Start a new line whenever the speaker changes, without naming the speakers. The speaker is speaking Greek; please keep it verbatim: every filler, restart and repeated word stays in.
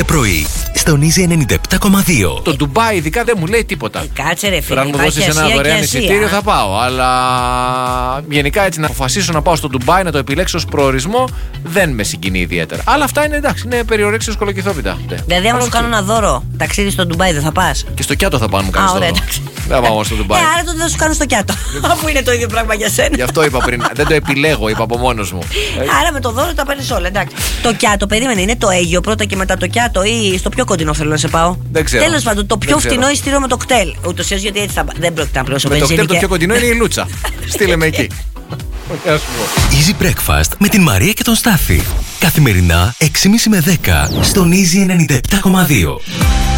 κάθε πρωί, στον Easy ενενήντα επτά κόμμα δύο.
Το Ντουμπάι ειδικά δεν μου λέει τίποτα.
Ε, κάτσε ρε φίλε.
Αν μου δώσεις ένα δωρεάν εισιτήριο θα πάω. Αλλά γενικά έτσι να αποφασίσω να πάω στο Ντουμπάι, να το επιλέξω ως προορισμό, δεν με συγκινεί ιδιαίτερα. Αλλά αυτά είναι εντάξει, είναι περιορέξεις κολοκυθόπιτα.
Δηλαδή, άμα σου κάνω ένα δώρο ταξίδι στο Ντουμπάι, δεν θα πας?
Και στο Κιάτο θα πάνε μου κάνεις δώρο. Δεν πάω στο Ντουμπάι.
Ε, άρα τότε θα σου κάνω στο Κιάτο. Αφού είναι το ίδιο πράγμα για σένα.
Γι' αυτό είπα πριν. Δεν το επιλέγω, είπα από μόνος μου.
Άρα με το δώρο τα παίρνεις όλα, εντάξει. Το Κιάτο, περίμενε, είναι το Αίγιο πρώτα και μετά το Κιάτο ή στο πιο κοντινό θέλω να σε πάω?
Δεν ξέρω.
Τέλος πάντων, το πιο φτηνό εισιτήριο με το κτέλ. Ούτως ή άλλως γιατί έτσι θα... δεν πρόκειται να πληρώσω
βενζίνη. Με το κτέλ
και...
το πιο κοντινό είναι η Λούτσα. Στείλε με εκεί.
Easy Breakfast με την Μαρία και τον Στάφη. Καθημερινά έξι και μισή με δέκα στον Easy ενενήντα επτά κόμμα δύο.